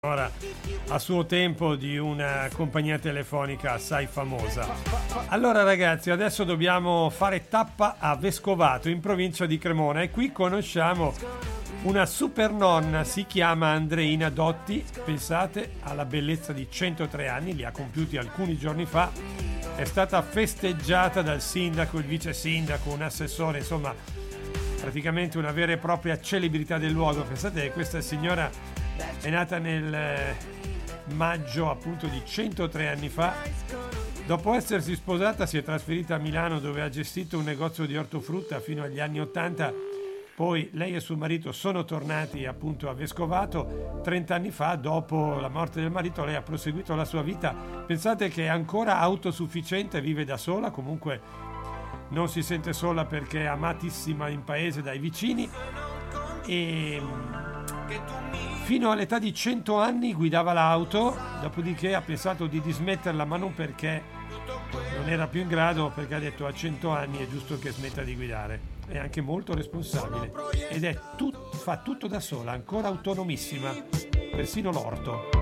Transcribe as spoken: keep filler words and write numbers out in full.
Ora, a suo tempo di una compagnia telefonica assai famosa. Allora ragazzi, adesso dobbiamo fare tappa a Vescovato in provincia di Cremona e qui conosciamo una super nonna, si chiama Andreina Dotti, pensate, alla bellezza di centotré anni, li ha compiuti alcuni giorni fa, è stata festeggiata dal sindaco, il vice sindaco, un assessore, insomma praticamente una vera e propria celebrità del luogo. Pensate che questa signora è nata nel maggio appunto di centotré anni fa. Dopo essersi sposata si è trasferita a Milano, dove ha gestito un negozio di ortofrutta fino agli anni ottanta. Poi lei e suo marito sono tornati appunto a Vescovato. trenta anni fa, dopo la morte del marito, lei ha proseguito la sua vita. Pensate che è ancora autosufficiente, vive da sola, comunque non si sente sola perché è amatissima in paese dai vicini e fino all'età di cento anni guidava l'auto, dopodiché ha pensato di dismetterla, ma non perché non era più in grado, perché ha detto a cento anni è giusto che smetta di guidare. È anche molto responsabile ed è tut- fa tutto da sola, ancora autonomissima, persino l'orto.